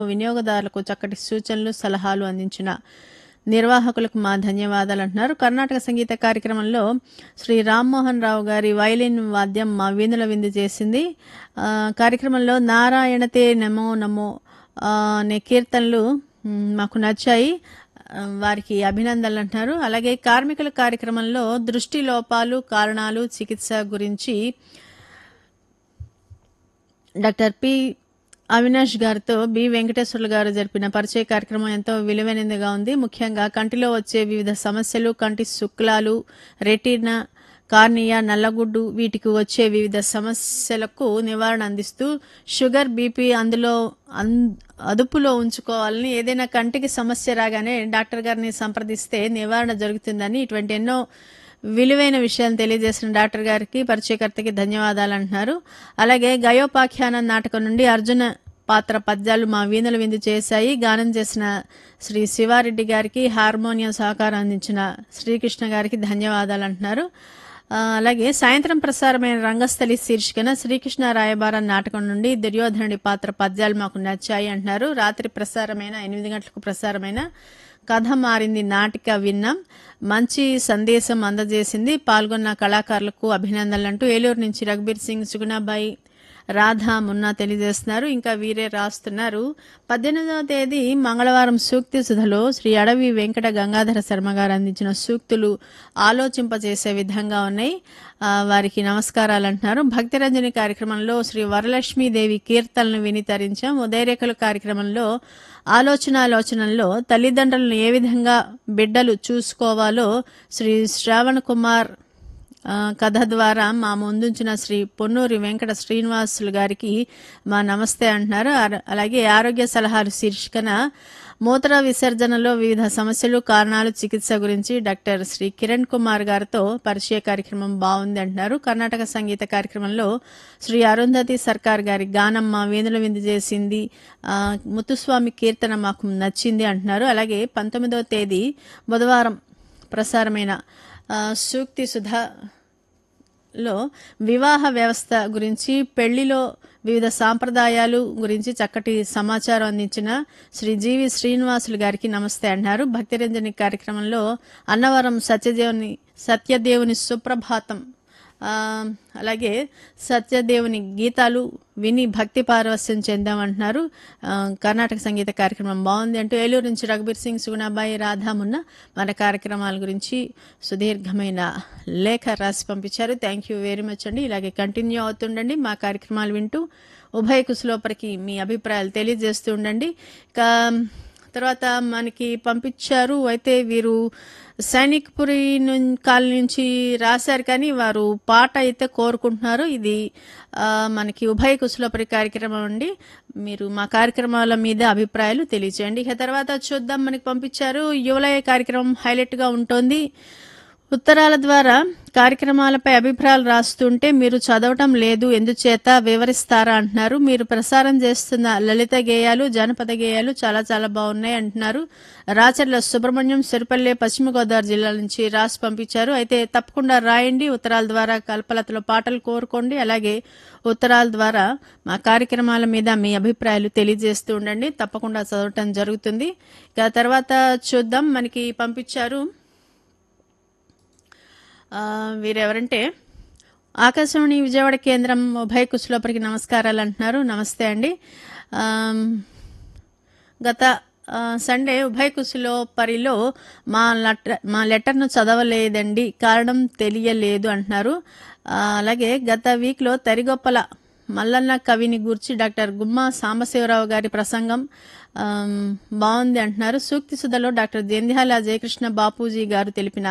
వినియోగదారులకు చక్కటి సూచనలు, సలహాలు అందించిన నిర్వాహకులకు మా ధన్యవాదాలు అంటున్నారు. కర్ణాటక సంగీత కార్యక్రమంలో శ్రీ రామ్మోహన్ రావు గారి వైలిన్ వాద్యం మా వీణుల విందు చేసింది. కార్యక్రమంలో నారాయణతే నమో నమో అనే కీర్తనలు మాకు నచ్చాయి. వారికి అభినందనలు అంటున్నారు. అలాగే కార్మికుల కార్యక్రమంలో దృష్టి లోపాలు, కారణాలు, చికిత్స గురించి డాక్టర్ పి అవినాష్ గారితో బి వెంకటేశ్వర్లు గారు జరిపిన పరిచయ కార్యక్రమం ఎంతో విలువైనదిగా ఉంది. ముఖ్యంగా కంటిలో వచ్చే వివిధ సమస్యలు, కంటి శుక్లాలు, రెటీనా, కార్నియా, నల్లగుడ్డు వీటికి వచ్చే వివిధ సమస్యలకు నివారణ అందిస్తూ షుగర్, బీపీ అదుపులో ఉంచుకోవాలని, ఏదైనా కంటికి సమస్య రాగానే డాక్టర్ గారిని సంప్రదిస్తే నివారణ జరుగుతుందని ఇటువంటి ఎన్నో విలువైన విషయాలు తెలియజేసిన డాక్టర్ గారికి, పరిచయకర్తకి ధన్యవాదాలు అంటున్నారు. అలాగే గయోపాఖ్యానం నాటకం నుండి అర్జున పాత్ర పద్యాలు మా వీణుల విందు చేశాయి. గానం చేసిన శ్రీ శివారెడ్డి గారికి, హార్మోనియం సహకారం అందించిన శ్రీకృష్ణ గారికి ధన్యవాదాలు అంటున్నారు. అలాగే సాయంత్రం ప్రసారమైన రంగస్థలి శీర్షికన శ్రీకృష్ణ రాయబారం నాటకం నుండి దుర్యోధనుడి పాత్ర పద్యాలు మాకు నచ్చాయి అంటున్నారు. రాత్రి ప్రసారమైన 8 గంటలకు ప్రసారమైన కథ మారింది నాటిక విన్నాం. మంచి సందేశం అందజేసింది. పాల్గొన్న కళాకారులకు అభినందనలు అంటూ ఏలూరు నుంచి రఘుబీర్ సింగ్, సుగుణాబాయి, రాధా, మున్నా తెలియజేస్తున్నారు. ఇంకా వీరే రాస్తున్నారు. 18వ తేదీ మంగళవారం సూక్తి సుధలో శ్రీ అడవి వెంకట గంగాధర శర్మ గారు అందించిన సూక్తులు ఆలోచింపజేసే విధంగా ఉన్నాయి. వారికి నమస్కారాలు అంటున్నారు. భక్తిరంజని కార్యక్రమంలో శ్రీ వరలక్ష్మీదేవి కీర్తనలు విని తరించాం. ఉదయరేఖలు కార్యక్రమంలో ఆలోచనలో తల్లిదండ్రులను ఏ విధంగా బిడ్డలు చూసుకోవాలో శ్రీ శ్రావణ్ కుమార్ కథ ద్వారా మా ముందుంచిన శ్రీ పొన్నూరి వెంకట శ్రీనివాసులు గారికి మా నమస్తే అంటున్నారు. అలాగే ఆరోగ్య సలహాలు శీర్షికన మూత్ర విసర్జనలో వివిధ సమస్యలు, కారణాలు, చికిత్స గురించి డాక్టర్ శ్రీ కిరణ్ కుమార్ గారితో పరిచయ కార్యక్రమం బాగుంది అంటున్నారు. కర్ణాటక సంగీత కార్యక్రమంలో శ్రీ అరుంధతి సర్కార్ గారి గానం మా వీణుల విందు చేసింది. ముత్తుస్వామి కీర్తన మాకు నచ్చింది అంటున్నారు. అలాగే 19వ తేదీ బుధవారం ప్రసారమైన సూక్తి సుధలో వివాహ వ్యవస్థ గురించి, పెళ్లిలో వివిధ సాంప్రదాయాలు గురించి చక్కటి సమాచారం అందించిన శ్రీ జీవి శ్రీనివాసులు గారికి నమస్తే అంటున్నారు. భక్తిరంజని కార్యక్రమంలో అన్నవరం సత్యదేవుని సుప్రభాతం, అలాగే సత్యదేవుని గీతాలు విని భక్తి పారవస్యం చెందామంటున్నారు. కర్ణాటక సంగీత కార్యక్రమం బాగుంది అంటూ ఏలూరు నుంచి రఘుబీర్ సింగ్, సుగుణాబాయి, రాధా, మున్న మన కార్యక్రమాల గురించి సుదీర్ఘమైన లేఖ రాసి పంపించారు. థ్యాంక్ యూ వెరీ మచ్ అండి. ఇలాగే కంటిన్యూ అవుతుండండి. మా కార్యక్రమాలు వింటూ ఉభయ కుశలోపరికి మీ అభిప్రాయాలు తెలియజేస్తూ ఉండండి. తర్వాత మనకి పంపించారు. అయితే వీరు సైనిక్పురి కాలనీ నుంచి రాశారు, కానీ వారు పాట అయితే కోరుకుంటున్నారు. ఇది మనకి ఉభయ కుశలోపరి కార్యక్రమం అండి. మీరు మా కార్యక్రమాల మీద అభిప్రాయాలు తెలియచేయండి. ఇక తర్వాత చూద్దాం. మనకి పంపించారు. యువలయ కార్యక్రమం హైలైట్గా ఉంటుంది. ఉత్తరాల ద్వారా కార్యక్రమాలపై అభిప్రాయాలు రాస్తుంటే మీరు చదవటం లేదు, ఎందుచేత వివరిస్తారా అంటున్నారు. మీరు ప్రసారం చేస్తున్న లలిత గేయాలు, జానపద గేయాలు చాలా చాలా బాగున్నాయి అంటున్నారు. రాచర్ల సుబ్రహ్మణ్యం, సిరిపల్లె, పశ్చిమ గోదావరి జిల్లా నుంచి రాసి పంపించారు. అయితే తప్పకుండా రాయండి. ఉత్తరాల ద్వారా కల్పలతలో పాటలు కోరుకోండి. అలాగే ఉత్తరాల ద్వారా మా కార్యక్రమాల మీద మీ అభిప్రాయాలు తెలియజేస్తూ ఉండండి. తప్పకుండా చదవటం జరుగుతుంది. ఇక తర్వాత చూద్దాం. మనకి పంపించారు వీరెవరంటే ఆకాశవాణి విజయవాడ కేంద్రం ఉభయ కుశలోపరికి నమస్కారాలు అంటున్నారు. నమస్తే అండి. గత సండే ఉభయ కుశలోపరిలో మా లెటర్ను చదవలేదండి, కారణం తెలియలేదు అంటున్నారు. అలాగే గత వీక్లో తరిగొప్పల మల్లన్న కవిని గూర్చి డాక్టర్ గుమ్మా సాంబశివరావు గారి ప్రసంగం బాగుంది అంటున్నారు. సూక్తి సుధలో డాక్టర్ జంధ్యాల జయకృష్ణ బాపూజీ గారు తెలిపిన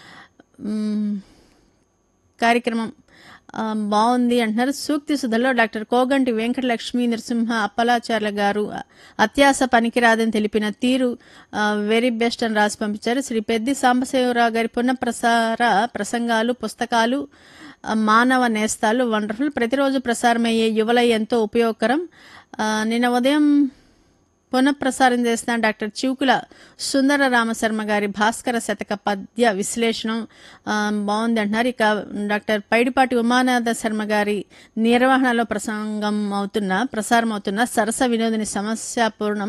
కార్యక్రమం బాగుంది అంటున్నారు. సూక్తి సుధలో డాక్టర్ కోగంటి వెంకట లక్ష్మీ నరసింహ అప్పలాచార్ల గారు అత్యాస పనికిరాదని తెలిపిన తీరు వెరీ బెస్ట్ అని రాసి పంపించారు. శ్రీ పెద్ది సాంబశివరావు గారి పునఃప్రసార ప్రసంగాలు, పుస్తకాలు, మానవ నేస్తాలు వండర్ఫుల్. ప్రతిరోజు ప్రసారమయ్యే యువలై ఎంతో ఉపయోగకరం. నిన్న ఉదయం పునఃప్రసారం చేసిన డాక్టర్ చివుకుల సుందర రామశర్మ గారి భాస్కర శతక పద్య విశ్లేషణం బాగుంది అంటున్నారు. ఇక డాక్టర్ పైడిపాటి ఉమానాథ శర్మ గారి నిర్వహణలో ప్రసారం అవుతున్న సరస వినోదిని సమస్యాపూర్ణం